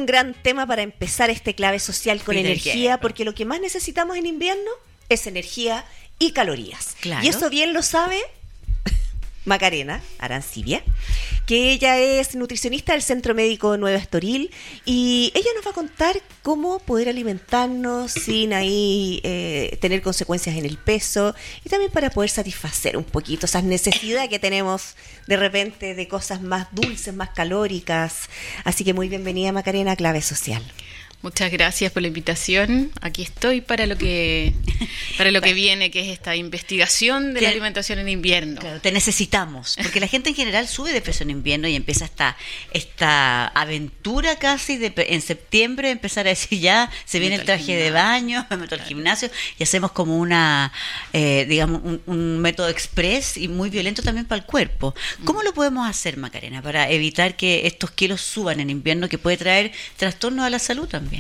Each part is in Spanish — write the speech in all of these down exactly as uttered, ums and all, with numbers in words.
un gran tema para empezar este clave social con Mira energía, que- porque lo que más necesitamos en invierno es energía y calorías. Claro. Y eso bien lo sabe Macarena Arancibia, que ella es nutricionista del Centro Médico Nueva Estoril, y ella nos va a contar cómo poder alimentarnos sin ahí eh, tener consecuencias en el peso, y también para poder satisfacer un poquito esa necesidad que tenemos de repente de cosas más dulces, más calóricas. Así que muy bienvenida, Macarena, a Clave Social. Muchas gracias por la invitación. Aquí estoy para lo que para lo que viene, que es esta investigación de la Te- alimentación en invierno. Claro, te necesitamos, porque la gente en general sube de peso en invierno y empieza esta esta aventura casi de pe- en septiembre empezar a decir ya se viene el Meto al traje de gimnasio. baño, me meto al gimnasio y hacemos como una eh, digamos un, un método express y muy violento también para el cuerpo. ¿Cómo lo podemos hacer, Macarena, para evitar que estos kilos suban en invierno, que puede traer trastornos a la salud también?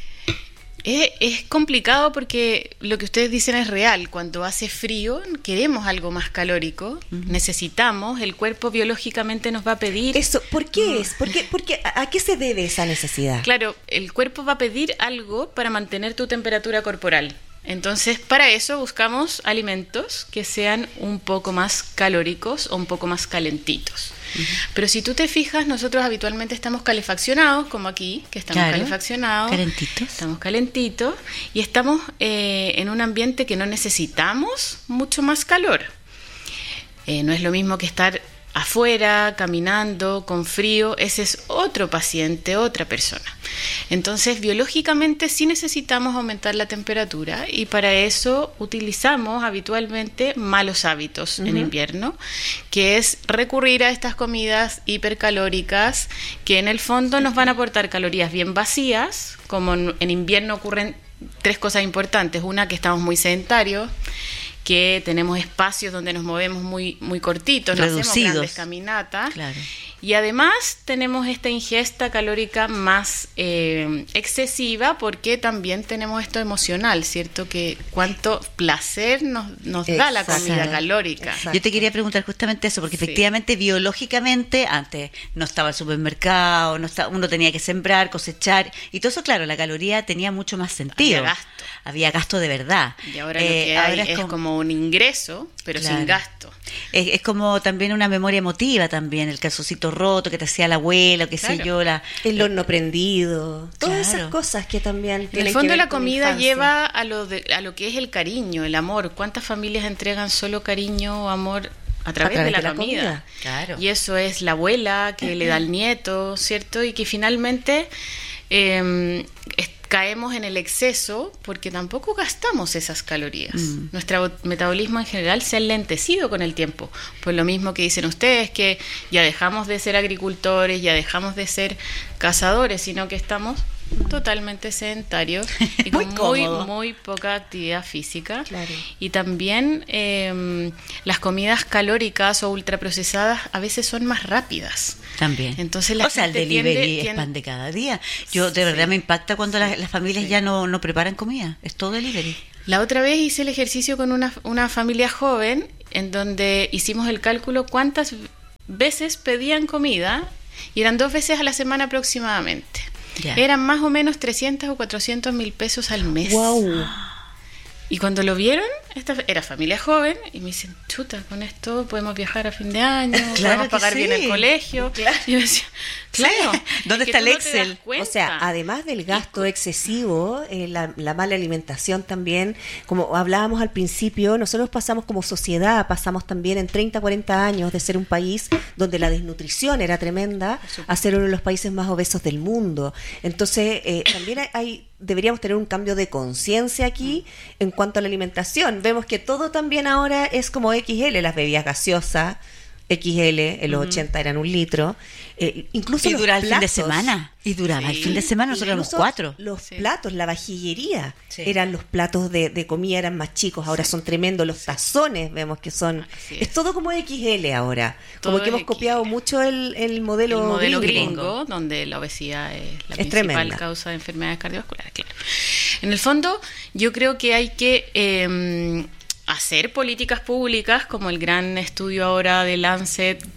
Es, es complicado porque lo que ustedes dicen es real. Cuando hace frío queremos algo más calórico, necesitamos, el cuerpo biológicamente nos va a pedir. Eso, ¿por qué es? ¿Por qué, por qué- a, a qué se debe esa necesidad? Claro, el cuerpo va a pedir algo para mantener tu temperatura corporal. Entonces, para eso buscamos alimentos que sean un poco más calóricos o un poco más calentitos. Uh-huh. Pero si tú te fijas, nosotros habitualmente estamos calefaccionados, como aquí, que estamos Claro, calefaccionados. calentitos. Estamos calentitos y estamos eh, en un ambiente que no necesitamos mucho más calor. Eh, no es lo mismo que estar afuera, caminando, con frío. Ese es otro paciente, otra persona. Entonces, biológicamente sí necesitamos aumentar la temperatura, y para eso utilizamos habitualmente malos hábitos uh-huh. en invierno, que es recurrir a estas comidas hipercalóricas que en el fondo nos van a aportar calorías bien vacías. Como en, en invierno ocurren tres cosas importantes. Una, que estamos muy sedentarios, que tenemos espacios donde nos movemos muy muy cortitos, no hacemos grandes caminatas. Claro. Y además tenemos esta ingesta calórica más eh, excesiva, porque también tenemos esto emocional, ¿cierto? Que cuánto placer nos, nos da la comida calórica. Exacto. Yo te quería preguntar justamente eso, porque Sí. efectivamente biológicamente antes no estaba el supermercado, no estaba, uno tenía que sembrar, cosechar, y todo eso, claro, la caloría tenía mucho más sentido. Había gasto. Había gasto de verdad. Y ahora Eh, lo que hay ahora es como, como un ingreso, pero Claro. sin gasto. Es, es como también una memoria emotiva también, el calzoncito roto que te hacía la abuela, o qué sé Claro. yo, la El horno prendido, todas Claro. esas cosas que también En tienen el fondo que ver la con comida infancia. lleva a lo, de, a lo que es el cariño, el amor. ¿Cuántas familias entregan solo cariño o amor a través, través de la de la comida? comida. Claro. Y eso es la abuela que le da al nieto, ¿cierto? Y que finalmente eh, es- caemos en el exceso porque tampoco gastamos esas calorías. Mm. Nuestro metabolismo en general se ha enlentecido con el tiempo. Por lo mismo que dicen ustedes, que ya dejamos de ser agricultores, ya dejamos de ser cazadores, sino que estamos totalmente sedentarios y Muy con muy, cómodo. muy poca actividad física. Claro. Y también eh, las comidas calóricas o ultraprocesadas a veces son más rápidas. También. Entonces la o sea, el gente delivery tiende- es tiende- pan de cada día. Yo de Sí. verdad me impacta cuando las, las familias Sí. ya no, no preparan comida. Es todo delivery. La otra vez hice el ejercicio con una, una familia joven, en donde hicimos el cálculo cuántas veces pedían comida, y eran dos veces a la semana aproximadamente. Ya. Eran más o menos trescientos o cuatrocientos mil pesos al mes. Wow. Y cuando lo vieron, esta era familia joven, y me dicen, chuta, con esto podemos viajar a fin de año, Claro podemos que pagar sí. bien el colegio. Claro. Y yo decía, claro. Sí. ¿Dónde es está que el tú no te das Excel? O cuenta. sea, además del gasto excesivo, eh, la, la mala alimentación también, como hablábamos al principio, nosotros pasamos como sociedad, pasamos también en treinta, cuarenta años de ser un país donde la desnutrición era tremenda a ser uno de los países más obesos del mundo. Entonces, eh, también hay, hay deberíamos tener un cambio de conciencia aquí en cuanto a la alimentación. Vemos que todo también ahora es como equis ele, las bebidas gaseosas, equis ele, en los Ujú. ochenta eran un litro, eh, incluso Y los duraba el fin de platos. semana. Y duraba el Sí. fin de semana, nosotros éramos Incluso cuatro. Los Sí. platos, la vajillería, Sí. eran los platos de, de comida, eran más chicos, ahora son tremendos, los tazones vemos que son, Así es. es. todo como equis ele ahora, Todo como que es hemos copiado equis ele. mucho el, el modelo, el modelo gringo. gringo, donde la obesidad es la Es principal tremenda. causa de enfermedades cardiovasculares, claro. En el fondo, yo creo que hay que eh, hacer políticas públicas, como el gran estudio ahora de Lancet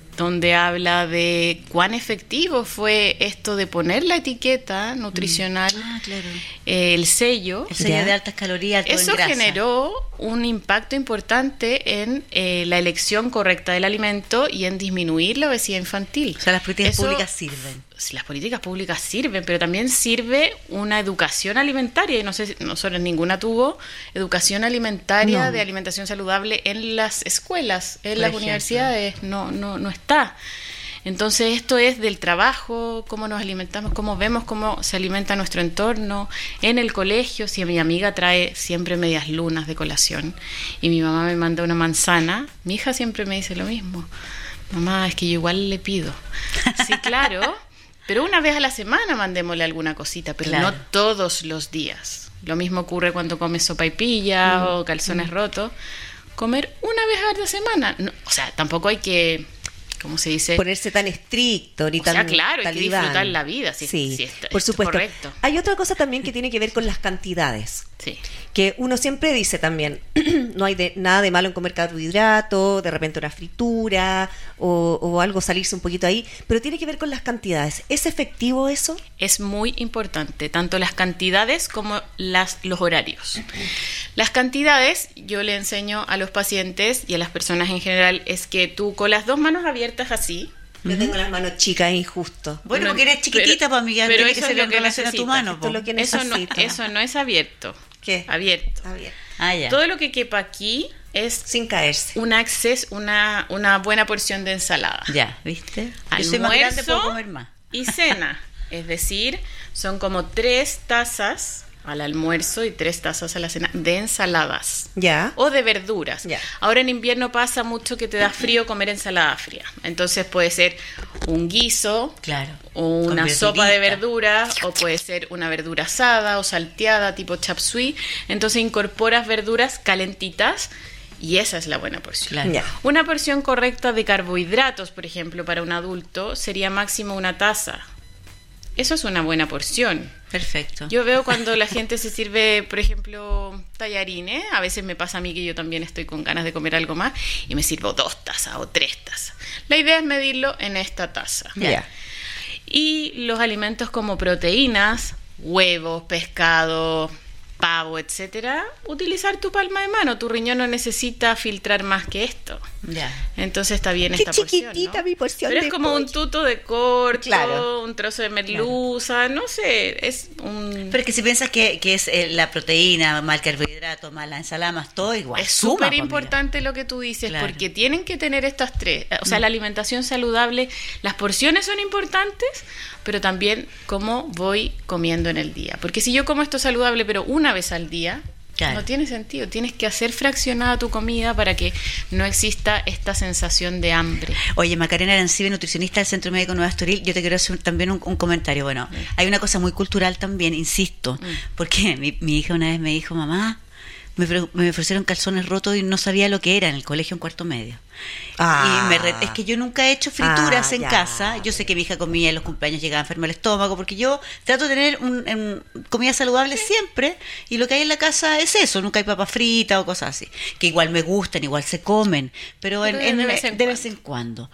donde habla de cuán efectivo fue esto de poner la etiqueta nutricional, mm. ah, claro. eh, el sello. El sello ¿Ya? de altas calorías, alto Eso en grasa. generó un impacto importante en eh, la elección correcta del alimento y en disminuir la obesidad infantil. O sea, las políticas Eso, públicas sirven. Sí, las políticas públicas sirven, pero también sirve una educación alimentaria, y no sé si nosotros ninguna tuvo educación alimentaria No. de alimentación saludable en las escuelas, en Por las ejemplo. universidades, no, no, no está. Entonces esto es del trabajo, cómo nos alimentamos, cómo vemos cómo se alimenta nuestro entorno, en el colegio. Si mi amiga trae siempre medias lunas de colación y mi mamá me manda una manzana, mi hija siempre me dice lo mismo: mamá, es que yo igual le pido. Sí, claro, pero una vez a la semana mandémosle alguna cosita, pero Claro. no todos los días. Lo mismo ocurre cuando comes sopaipilla Mm. o calzones mm. rotos. Comer una vez a la semana. No, o sea, tampoco hay que, ¿cómo se dice? Ponerse tan estricto ni O tan sea, claro, hay que talibán. disfrutar la vida, si- sí, si está- por está supuesto. correcto. Hay otra cosa también que tiene que ver con las cantidades. Sí. Que uno siempre dice también, no hay de, nada de malo en comer carbohidrato, de repente una fritura o, o algo, salirse un poquito ahí, pero tiene que ver con las cantidades. ¿Es efectivo eso? Es muy importante, tanto las cantidades como las, los horarios. Las cantidades, yo le enseño a los pacientes y a las personas en general, es que tú con las dos manos abiertas así. Yo tengo las manos chicas, injusto. Bueno, No, porque eres chiquitita, pero- para mí, ya pero tiene que eso ser es lo en que relación a tu necesitas. mano. Esto es po. lo que Eso no, necesito. eso no es abierto. ¿Qué? Abierto. A ver, Ah, ya. Todo lo que quepa aquí es sin caerse. un acceso, una, una buena porción de ensalada. Ya, ¿viste? Yo soy más grande, puedo comer más. Y cena. Es decir, son como tres tazas al almuerzo y tres tazas a la cena de ensaladas. Ya. O de verduras. Ya. Ahora en invierno pasa mucho que te da frío comer ensalada fría. Entonces puede ser un guiso, Claro. o una Con sopa de verdurita. verduras, o puede ser una verdura asada o salteada tipo chap suey. Entonces incorporas verduras calentitas y esa es la buena porción. Claro. Ya. Una porción correcta de carbohidratos, por ejemplo, para un adulto sería máximo una taza. Eso es una buena porción. Perfecto. Yo veo cuando la gente se sirve, por ejemplo, tallarines, a veces me pasa a mí que yo también estoy con ganas de comer algo más y me sirvo dos tazas o tres tazas. La idea es medirlo en esta taza. Ya. Y los alimentos como proteínas, huevos, pescado, pavo, etcétera, utilizar tu palma de mano. Tu riñón no necesita filtrar más que esto. Ya. Entonces está bien Qué esta porción, chiquitita ¿no? mi porción Pero de es como un pollo. tuto de corcho, Claro. un trozo de merluza, no sé, es un... Pero es que si piensas que, que es eh, la proteína, más el carbohidrato, más la ensalada, más todo, igual. Es suma, súper pues, importante lo que tú dices, Claro. porque tienen que tener estas tres. O sea, la alimentación saludable, las porciones son importantes, pero también cómo voy comiendo en el día. Porque si yo como esto saludable, pero una vez al día, Claro. no tiene sentido. Tienes que hacer fraccionada tu comida para que no exista esta sensación de hambre. Oye, Macarena Arancibe, nutricionista del Centro Médico Nueva Estoril, yo te quiero hacer también un, un comentario. Bueno, Mm. hay una cosa muy cultural también, insisto, Mm. porque mi, mi hija una vez me dijo, mamá, me, pre- me ofrecieron calzones rotos y no sabía lo que era en el colegio en cuarto medio. Ah. Y me re- es que yo nunca he hecho frituras Ah, en ya. casa. Yo sé que mi hija comía en los cumpleaños, llegaba enferma el estómago, porque yo trato de tener un, un- comida saludable siempre, y lo que hay en la casa es eso, nunca hay papas fritas o cosas así, que igual me gustan, igual se comen, pero, en, Pero de en- vez en de vez en cuando.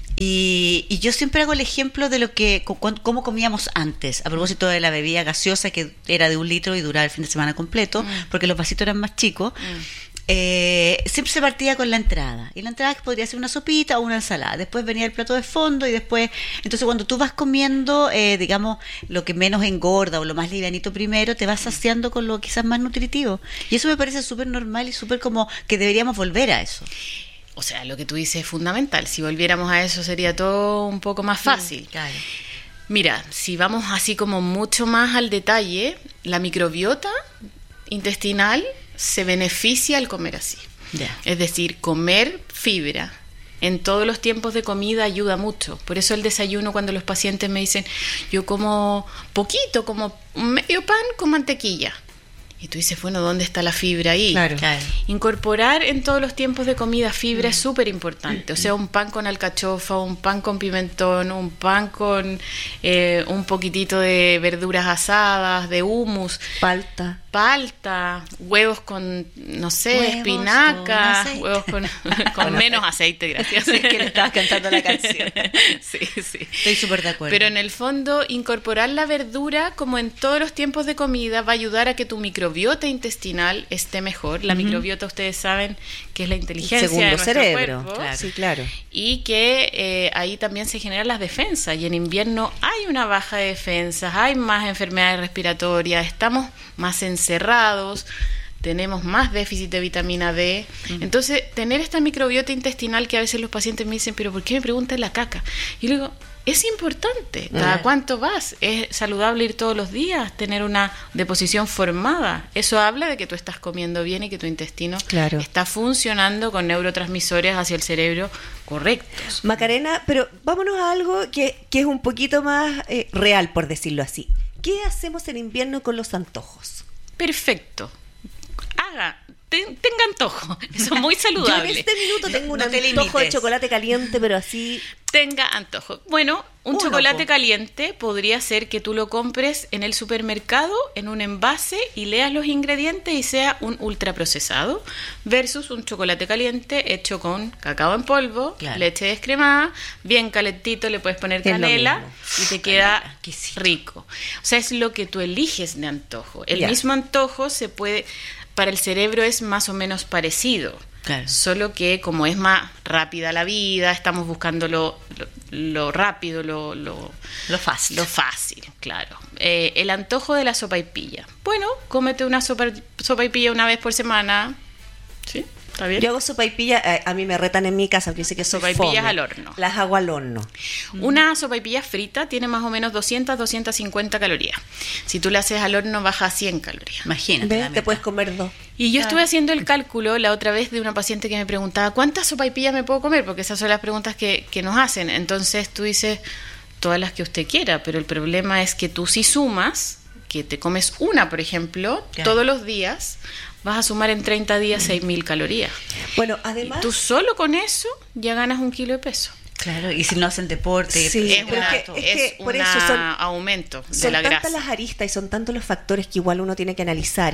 Y, y yo siempre hago el ejemplo de lo que cu- cu- cómo comíamos antes, a propósito de la bebida gaseosa que era de un litro y duraba el fin de semana completo, Mm. porque los vasitos eran más chicos. Mm. Eh, siempre se partía con la entrada, y la entrada podría ser una sopita o una ensalada, después venía el plato de fondo, y después, entonces cuando tú vas comiendo, eh, digamos, lo que menos engorda o lo más livianito primero, te vas saciando con lo quizás más nutritivo, y eso me parece súper normal y súper como que deberíamos volver a eso. O sea, lo que tú dices es fundamental. Si volviéramos a eso sería todo un poco más fácil. Claro. Mira, si vamos así como mucho más al detalle, la microbiota intestinal se beneficia al comer así. Ya. Es decir, comer fibra en todos los tiempos de comida ayuda mucho. Por eso el desayuno, cuando los pacientes me dicen, yo como poquito, como medio pan con mantequilla. Y tú dices, bueno, ¿dónde está la fibra ahí? Claro. Claro. Incorporar en todos los tiempos de comida fibra mm. es súper importante. O sea, un pan con alcachofa, un pan con pimentón, un pan con eh, un poquitito de verduras asadas, de hummus. Palta. Palta, huevos con, no sé, huevos espinaca, con huevos con, con bueno, menos aceite, gracias. Es que le estabas cantando la canción. Sí, sí. Estoy súper de acuerdo. Pero en el fondo, incorporar la verdura, como en todos los tiempos de comida, va a ayudar a que tu microbiota intestinal esté mejor. La uh-huh. microbiota, ustedes saben que es la inteligencia segundo de nuestro cerebro. cuerpo. Claro. Sí, claro. Y que eh, ahí también se generan las defensas. Y en invierno hay una baja de defensas, hay más enfermedades respiratorias, estamos más encerrados, tenemos más déficit de vitamina D. Uh-huh. Entonces, tener esta microbiota intestinal que a veces los pacientes me dicen, pero ¿por qué me preguntan la caca? Y yo digo, es importante. ¿Cada uh-huh. cuánto vas? Es saludable ir todos los días, tener una deposición formada. Eso habla de que tú estás comiendo bien y que tu intestino claro. está funcionando con neurotransmisores hacia el cerebro correctos. Macarena, pero vámonos a algo que, que es un poquito más eh, real, por decirlo así. ¿Qué hacemos en invierno con los antojos? Perfecto. Haga, ten, tenga antojo. Eso es muy saludable. Yo en este minuto tengo un no antojo de chocolate caliente, pero así... Tenga antojo. Bueno, un Uno, chocolate po. caliente podría ser que tú lo compres en el supermercado, en un envase, y leas los ingredientes y sea un ultraprocesado, versus un chocolate caliente hecho con cacao en polvo, claro. leche descremada, bien calentito, le puedes poner canela y te queda rico. O sea, es lo que tú eliges de antojo. El yeah. mismo antojo se puede... Para el cerebro es más o menos parecido. Claro. Solo que como es más rápida la vida, estamos buscando lo, lo, lo rápido, lo, lo, lo fácil. Lo fácil, claro. Eh, el antojo de la sopaipilla. Bueno, cómete una sopa, sopaipilla una vez por semana. ¿Sí? ¿Está bien? Yo hago sopaipilla, eh, a mí me retan en mi casa, porque dice que soy sopaipillas fome. al horno. Las hago al horno. Una sopaipilla frita tiene más o menos doscientas, doscientas cincuenta calorías. Si tú la haces al horno, baja a cien calorías. Imagínate. Te puedes comer dos. Y yo ah. estuve haciendo el cálculo la otra vez de una paciente que me preguntaba, ¿cuántas sopaipillas me puedo comer? Porque esas son las preguntas que, que nos hacen. Entonces tú dices, todas las que usted quiera, pero el problema es que tú si sumas, que te comes una, por ejemplo, claro. todos los días, vas a sumar en treinta días seis mil calorías. Bueno, además... Y tú solo con eso ya ganas un kilo de peso. Claro, y si no hacen deporte... Sí, es, pero una, es que, es es que por una eso son, aumento de son la grasa. Son tantas las aristas y son tantos los factores que igual uno tiene que analizar.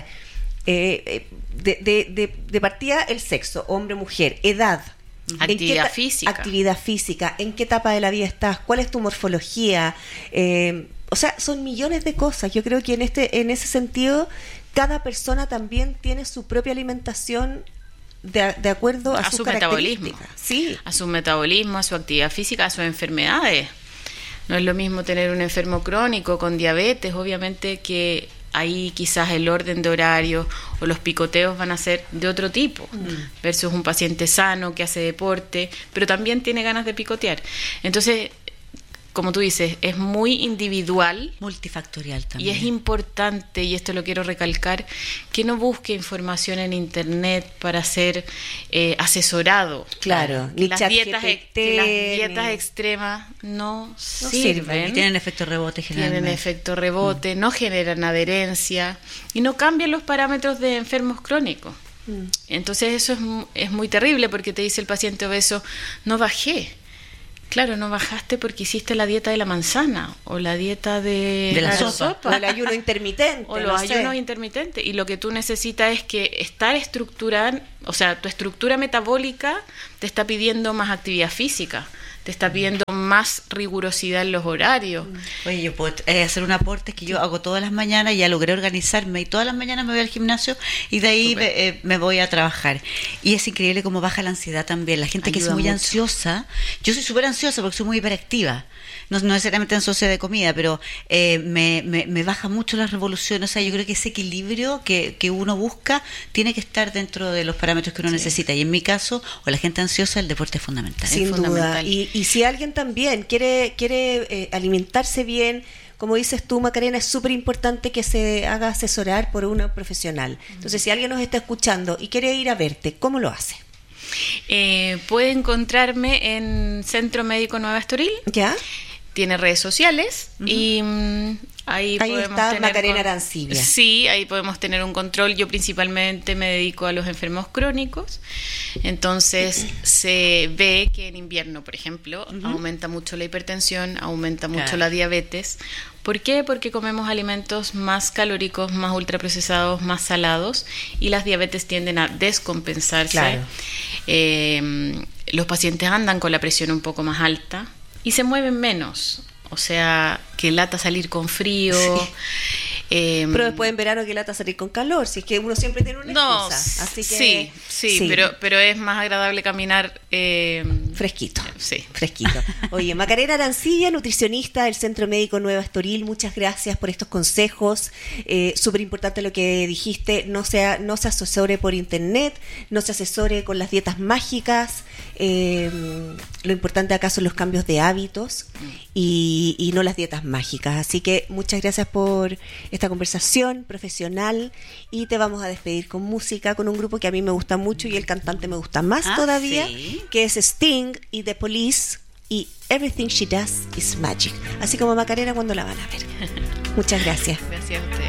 Eh, de, de, de, de partida, el sexo, hombre-mujer, edad... Actividad física. Actividad física. ¿En qué etapa de la vida estás? ¿Cuál es tu morfología? Eh, o sea, son millones de cosas. Yo creo que en este, en ese sentido, cada persona también tiene su propia alimentación de, de acuerdo a, a sus su metabolismo. Sí. A su metabolismo, a su actividad física, a sus enfermedades. No es lo mismo tener un enfermo crónico con diabetes, obviamente que ahí quizás el orden de horario o los picoteos van a ser de otro tipo, mm. versus un paciente sano que hace deporte, pero también tiene ganas de picotear. Entonces, como tú dices, es muy individual. Multifactorial también. Y es importante, y esto lo quiero recalcar, que no busque información en internet para ser eh, asesorado. Claro, que, las dietas, G P T, que las dietas extremas no, no sirven. sirven. Y tienen efecto rebote generalmente. Tienen efecto rebote, mm. no generan adherencia y no cambian los parámetros de enfermos crónicos. Mm. Entonces eso es, es muy terrible porque te dice el paciente obeso, no bajé. Claro, no bajaste porque hiciste la dieta de la manzana o la dieta de, de la, la sopa. sopa o el ayuno intermitente o no los sé. ayunos intermitentes, y lo que tú necesitas es que estar estructurada, o sea, tu estructura metabólica te está pidiendo más actividad física, te está pidiendo más rigurosidad en los horarios. Oye, yo puedo eh, hacer un aporte que yo hago todas las mañanas, ya logré organizarme y todas las mañanas me voy al gimnasio y de ahí me, eh, me voy a trabajar. Y es increíble cómo baja la ansiedad también. La gente Ayuda que es muy mucho. ansiosa, yo soy súper ansiosa porque soy muy hiperactiva. No, no necesariamente ansiosa de comida, pero eh, me, me, me baja mucho las revoluciones. O sea, yo creo que ese equilibrio que, que uno busca tiene que estar dentro de los parámetros que uno sí. necesita. Y en mi caso, o la gente ansiosa, el deporte es fundamental. Sin es duda. fundamental. Y, y si alguien también quiere, quiere eh, alimentarse bien, como dices tú, Macarena, es súper importante que se haga asesorar por una profesional. Entonces, si alguien nos está escuchando y quiere ir a verte, ¿cómo lo hace? Eh, puede encontrarme en Centro Médico Nueva Estoril. ¿Ya? Tiene redes sociales uh-huh. y, Ahí, ahí podemos está tener Macarena con- Arancibia. Sí, ahí podemos tener un control. Yo principalmente me dedico a los enfermos crónicos. Entonces se ve que en invierno, por ejemplo, Ujú. aumenta mucho la hipertensión, aumenta mucho Claro. la diabetes. ¿Por qué? Porque comemos alimentos más calóricos, más ultraprocesados, más salados, y las diabetes tienden a descompensarse. Claro. Eh, los pacientes andan con la presión un poco más alta y se mueven menos. O sea, que lata salir con frío. Sí. eh, Pero después en verano que lata salir con calor, si es que uno siempre tiene una no, excusa. Así que sí, sí, sí. Pero, pero es más agradable caminar. eh, Fresquito. Sí. Fresquito. Oye, Macarena Arancibia, nutricionista del Centro Médico Nueva Estoril, muchas gracias por estos consejos. Eh, Súper importante lo que dijiste, no, sea, no se asesore por internet, no se asesore con las dietas mágicas. Eh, lo importante acá son los cambios de hábitos y, y no las dietas mágicas. Así que muchas gracias por esta conversación profesional y te vamos a despedir con música, con un grupo que a mí me gusta mucho y el cantante me gusta más Ah, todavía, sí. que es Sting y The Police y Everything She Does Is Magic, así como Macarena cuando la van a ver. Muchas gracias. Gracias a ustedes.